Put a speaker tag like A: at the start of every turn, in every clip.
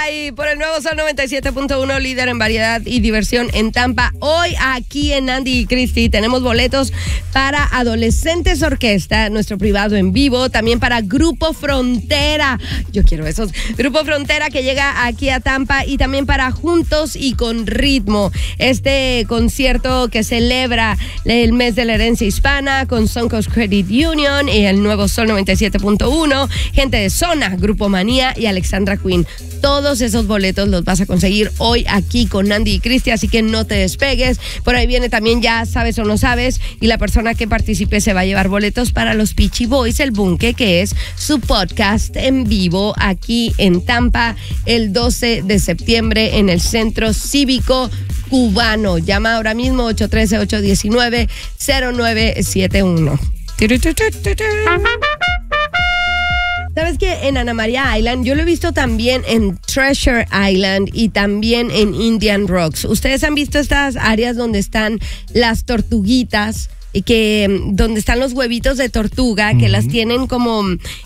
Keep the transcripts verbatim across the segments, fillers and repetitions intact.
A: Ay, por el nuevo Sol noventa y siete punto uno, líder en variedad y diversión en Tampa. Hoy aquí en Andy y Christy tenemos boletos para Adolescentes Orquesta, nuestro privado en vivo, también para Grupo Frontera. Yo quiero esos. Grupo Frontera que llega aquí a Tampa y también para Juntos y con Ritmo. Este concierto que celebra el mes de la herencia hispana con Suncoast Credit Union y el nuevo Sol noventa y siete punto uno, gente de Zona, Grupo Manía y Alexandra Queen. Todos esos boletos los vas a conseguir hoy aquí con Andy y Christy, así que no te despegues. Por ahí viene también Ya Sabes o No Sabes, y la persona que participe se va a llevar boletos para los Peachy Boys, El Bunque, que es su podcast en vivo aquí en Tampa el doce de septiembre en el Centro Cívico Cubano. Llama ahora mismo ocho uno tres, ocho uno nueve, cero nueve siete uno. ¿Sabes qué? En Ana María Island, yo lo he visto también en Treasure Island y también en Indian Rocks. ¿Ustedes han visto estas áreas donde están las tortuguitas? Y que donde están los huevitos de tortuga, que uh-huh. las tienen como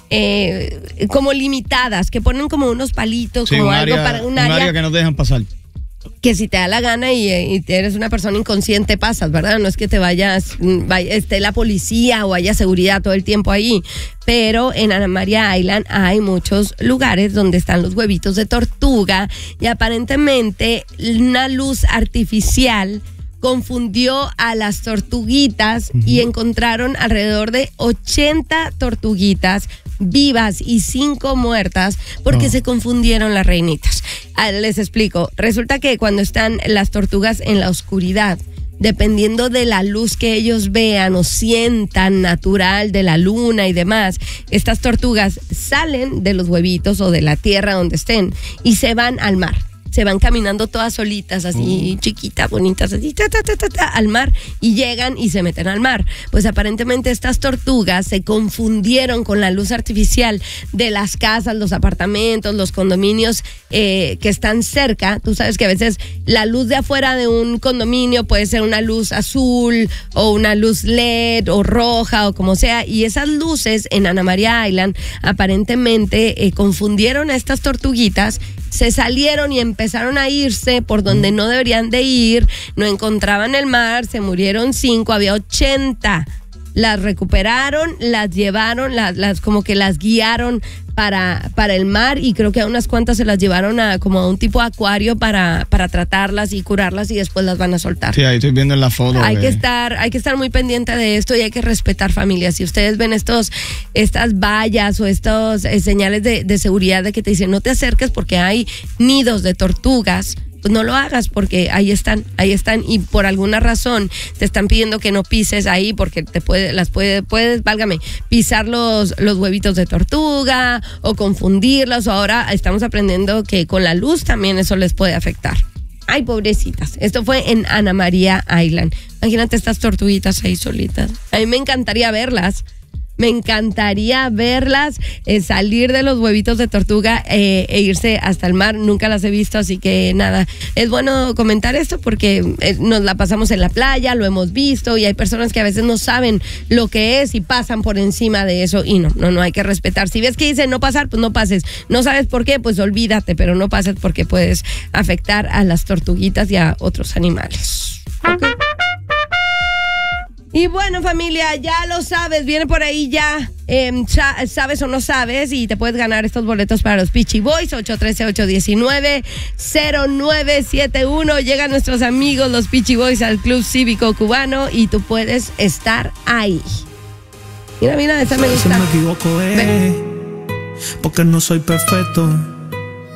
A: eh, como limitadas, que ponen como unos palitos,
B: sí,
A: como
B: un
A: algo
B: área,
A: para un
B: un
A: área,
B: área que no dejan pasar.
A: Que si te da la gana y, y eres una persona inconsciente pasas, ¿verdad? No es que te vayas, vaya, esté la policía o haya seguridad todo el tiempo ahí, pero en Ana María Island hay muchos lugares donde están los huevitos de tortuga y aparentemente una luz artificial confundió a las tortuguitas uh-huh. y encontraron alrededor de ochenta tortuguitas vivas y cinco muertas porque oh. se confundieron las reinitas. Ah, les explico. Resulta que cuando están las tortugas en la oscuridad, dependiendo de la luz que ellos vean o sientan natural de la luna y demás, estas tortugas salen de los huevitos o de la tierra donde estén y se van al mar. Se van caminando todas solitas, así uh. chiquitas, bonitas, así ta, ta, ta, ta, ta, al mar, y llegan y se meten al mar. Pues aparentemente estas tortugas se confundieron con la luz artificial de las casas, los apartamentos, los condominios eh, que están cerca. Tú sabes que a veces la luz de afuera de un condominio puede ser una luz azul o una luz L E D o roja o como sea, y esas luces en Ana María Island aparentemente eh, confundieron a estas tortuguitas, se salieron y empezaron a irse por donde no deberían de ir, no encontraban el mar, se murieron cinco, había ochenta. Las recuperaron, las llevaron, las, las como que las guiaron para, para el mar, y creo que a unas cuantas se las llevaron a como a un tipo de acuario para, para tratarlas y curarlas, y después las van a soltar.
B: Sí, ahí estoy viendo en la foto.
A: Hay
B: de...
A: que estar, hay que estar muy pendiente de esto y hay que respetar familias. Si ustedes ven estos, estas vallas o estos eh, señales de, de seguridad de que te dicen no te acerques porque hay nidos de tortugas, pues no lo hagas porque ahí están, ahí están y por alguna razón te están pidiendo que no pises ahí porque te puede, las puede, puedes, válgame, pisar los, los huevitos de tortuga o confundirlos, o ahora estamos aprendiendo que con la luz también eso les puede afectar. Ay, pobrecitas. Esto fue en Ana María Island. Imagínate estas tortuguitas ahí solitas. A mí me encantaría verlas. Me encantaría verlas eh, salir de los huevitos de tortuga eh, e irse hasta el mar. Nunca las he visto, así que nada, es bueno comentar esto porque eh, nos la pasamos en la playa, lo hemos visto, y hay personas que a veces no saben lo que es y pasan por encima de eso, y no, no, no hay que respetar. Si ves que dice no pasar, pues no pases. No sabes por qué, pues olvídate, pero no pases porque puedes afectar a las tortuguitas y a otros animales. ¿Okay? Y bueno, familia, ya lo sabes, viene por ahí ya, eh, sabes o no sabes, y te puedes ganar estos boletos para los Peachy Boys, ocho uno tres, ocho uno nueve, cero nueve siete uno. Llegan nuestros amigos los Peachy Boys al Club Cívico Cubano y tú puedes estar ahí. Mira, mira, esa me gusta.
C: Si me equivoco, eh, porque no soy perfecto.